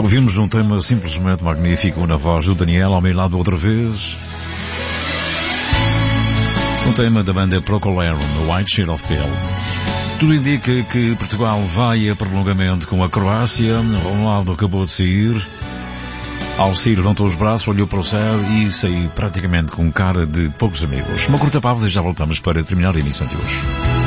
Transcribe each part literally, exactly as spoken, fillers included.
Ouvimos um tema simplesmente magnífico na voz do Daniel, ao meu lado outra vez. Um tema da banda Procol Harum, no White Shade of Pale. Tudo indica que Portugal vai a prolongamento com a Croácia. Ronaldo acabou de sair. Ao sair levantou os braços, olhou para o céu e saiu praticamente com cara de poucos amigos. Uma curta pausa e já voltamos para terminar a emissão de hoje.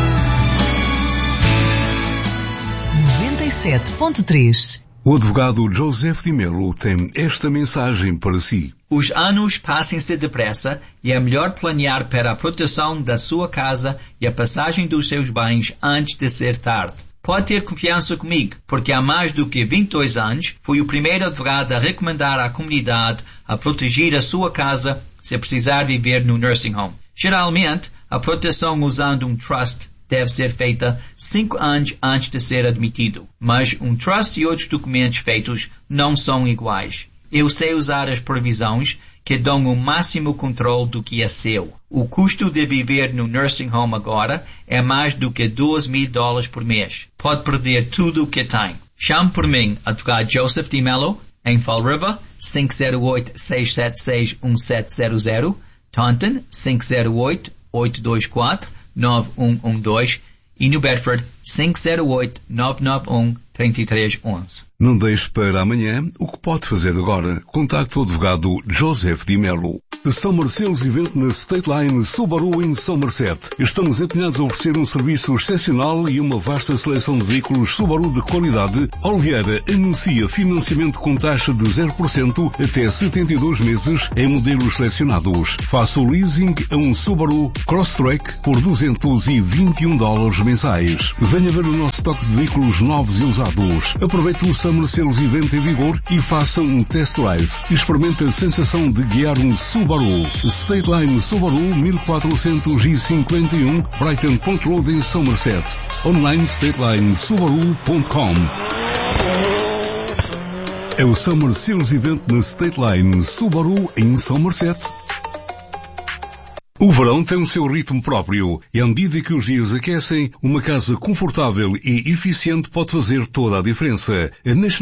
noventa e sete ponto três. O advogado Joseph Di Melo tem esta mensagem para si. Os anos passam-se depressa e é melhor planear para a proteção da sua casa e a passagem dos seus bens antes de ser tarde. Pode ter confiança comigo, porque há mais do que vinte e dois anos fui o primeiro advogado a recomendar à comunidade a proteger a sua casa se precisar viver no nursing home. Geralmente, a proteção usando um trust deve ser feita cinco anos antes de ser admitido. Mas um trust e outros documentos feitos não são iguais. Eu sei usar as previsões que dão o máximo controle do que é seu. O custo de viver no nursing home agora é mais do que dois mil dólares por mês. Pode perder tudo o que tem. Chame por mim, advogado Joseph Di Melo, em Fall River, cinco zero oito, seis sete seis, um sete zero zero, Taunton, cinco zero oito, oito dois quatro, nove um um dois e New Bedford cinco zero oito, nove nove um, três três um um. Não deixe para amanhã o que pode fazer agora. Contacte o advogado Joseph Di Melo. Summer Sales Event na State Line Subaru em Somerset. Estamos empenhados a oferecer um serviço excepcional e uma vasta seleção de veículos Subaru de qualidade. Oliveira anuncia financiamento com taxa de zero por cento até setenta e dois meses em modelos selecionados. Faça o leasing a um Subaru Crosstrek por duzentos e vinte e um dólares mensais. Venha ver o nosso estoque de veículos novos e usados. Aproveite o Summer Sales Event em vigor e faça um test drive. Experimente a sensação de guiar um Subaru. State Line Subaru mil quatrocentos e cinquenta e um Brighton Point Road em Somerset. Online stateline subaru ponto com. É o Summer Sales Event na State Line Subaru em Somerset. O verão tem o seu ritmo próprio e à medida que os dias aquecem, uma casa confortável e eficiente pode fazer toda a diferença.